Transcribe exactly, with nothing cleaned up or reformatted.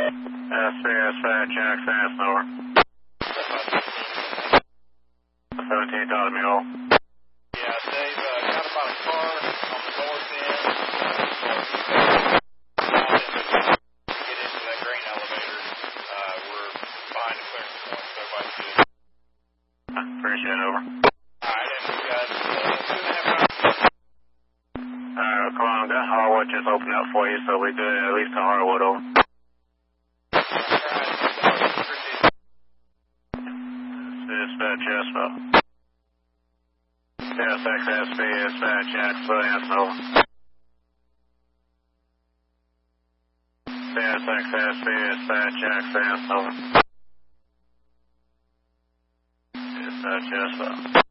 S B S five Jackson, that's over. seventeen Todd Mule. Yeah, they've uh, got about a car on the north end. To get into that grain elevator. Uh, we're behind the clearance point, so everybody's good. Appreciate it, over. Alright, and we got uh, two and a half hours. Alright, come on, that Harwood just opened up for you, so we good at least to Harwood, over. Dispatch, yes, well. Yes, X S B, dispatch, Jackson, yes, over. Yes, X S B, dispatch, Jackson, yes, over. Dispatch, yes, well.